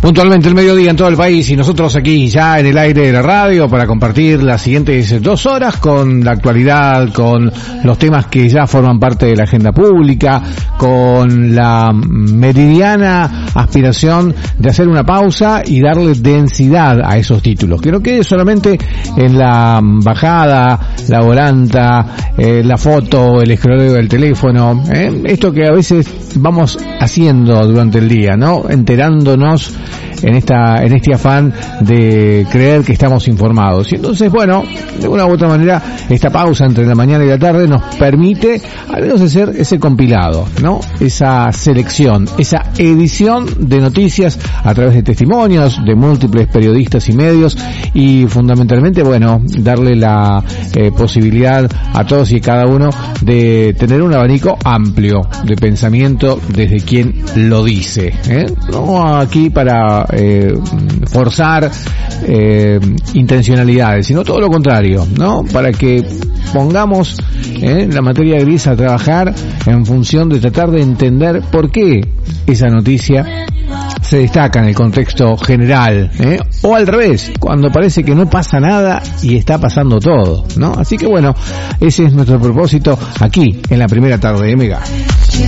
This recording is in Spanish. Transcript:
Puntualmente el mediodía en todo el país y nosotros aquí ya en el aire de la radio para compartir las siguientes 2 horas con la actualidad, con los temas que ya forman parte de la agenda pública, con la meridiana aspiración de hacer una pausa y darle densidad a esos títulos. Que no quede solamente en la bajada, la volanta, la foto, el escroleo del teléfono, esto que a veces vamos haciendo durante el día, ¿no? Enterándonos en este afán de creer que estamos informados. Y entonces, bueno, de una u otra manera, esta pausa entre la mañana y la tarde nos permite al menos hacer ese compilado, ¿no? Esa selección, esa edición de noticias a través de testimonios de múltiples periodistas y medios y fundamentalmente, bueno, darle la posibilidad a todos y cada uno de tener un abanico amplio de pensamiento desde quien lo dice, no aquí para forzar intencionalidades, sino todo lo contrario, ¿no? Para que pongamos la materia gris a trabajar en función de tratar de entender por qué esa noticia se destaca en el contexto general, o al revés, cuando parece que no pasa nada y está pasando todo, ¿no? Así que bueno, ese es nuestro propósito aquí en la primera tarde de Mega.